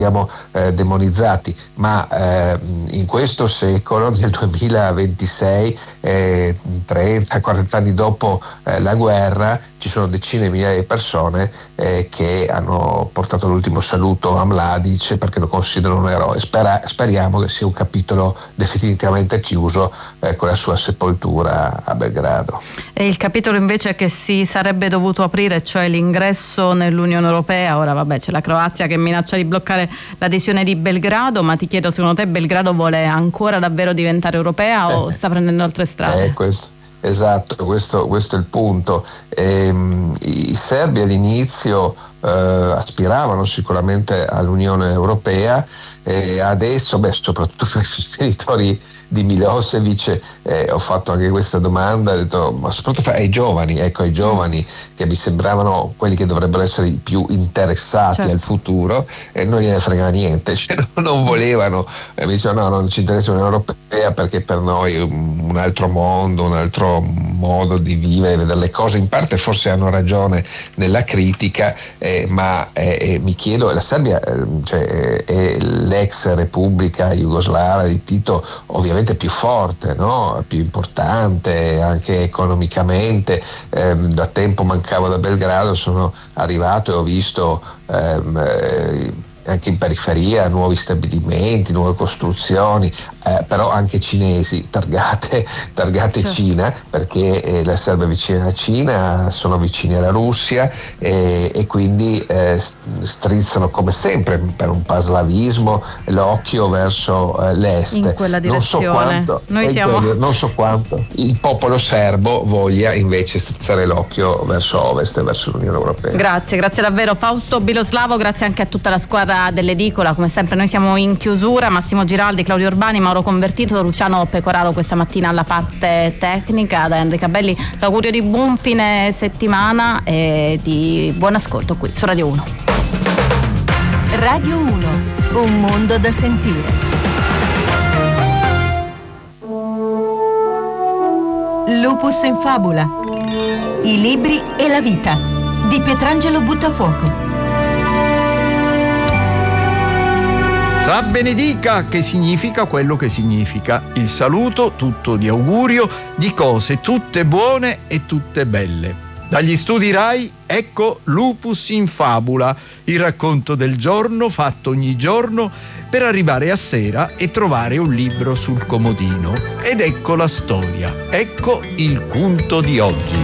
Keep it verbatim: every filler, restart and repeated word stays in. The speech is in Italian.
siamo eh, demonizzati, ma eh, in questo secolo, nel duemilaventisei, eh, trenta quaranta anni dopo eh, la guerra, ci sono decine di migliaia di persone eh, che hanno portato l'ultimo saluto a Mladic perché lo considerano un eroe. Spera, speriamo che sia un capitolo definitivamente chiuso eh, con la sua sepoltura a Belgrado. E il capitolo invece che si sarebbe dovuto aprire, cioè l'ingresso nell'Unione Europea, ora vabbè c'è la Croazia che minaccia di bloccare l'adesione di Belgrado, ma ti chiedo, secondo te Belgrado vuole ancora davvero diventare europea o Eh, sta prendendo altre strade? Eh, questo, esatto, questo, questo è il punto. Ehm, I serbi all'inizio eh, aspiravano sicuramente all'Unione Europea e adesso, beh, soprattutto per i sostenitori di Milosevic, eh, ho fatto anche questa domanda, ho detto, ma soprattutto ai giovani, ecco, ai giovani che mi sembravano quelli che dovrebbero essere i più interessati certo. al futuro, e non gliene frega niente, cioè, non volevano, eh, mi dicevano no, non ci interessa l'Unione Europea perché per noi un, un altro mondo, un altro modo di vivere, vedere le cose. In parte forse hanno ragione nella critica, eh, ma eh, eh, mi chiedo, la Serbia eh, cioè, è l'ex Repubblica Jugoslava di Tito, ovviamente più forte, no? Più importante anche economicamente. Eh, da tempo mancavo da Belgrado, sono arrivato e ho visto ehm, eh, anche in periferia nuovi stabilimenti, nuove costruzioni, eh, però anche cinesi, targate, targate Certo. Cina, perché eh, la Serbia è vicina alla Cina, sono vicini alla Russia eh, e quindi eh, strizzano come sempre per un panslavismo l'occhio verso eh, l'est. In quella non so direzione. quanto, Noi siamo... quello, non so quanto il popolo serbo voglia invece strizzare l'occhio verso ovest e verso l'Unione Europea. Grazie, grazie davvero Fausto Biloslavo, grazie anche a tutta la squadra dell'Edicola. Come sempre noi siamo in chiusura, Massimo Giraldi, Claudio Urbani, Mauro Convertito, Luciano Pecoraro questa mattina alla parte tecnica, da Enrica Belli l'augurio di buon fine settimana e di buon ascolto qui su Radio uno. Radio uno, un mondo da sentire. Lupus in fabula, i libri e la vita di Pietrangelo Buttafuoco. Sa benedica, che significa quello che significa. Il saluto tutto di augurio di cose tutte buone e tutte belle. Dagli studi Rai, ecco Lupus in fabula, il racconto del giorno fatto ogni giorno per arrivare a sera e trovare un libro sul comodino. Ed ecco la storia, ecco il punto di oggi.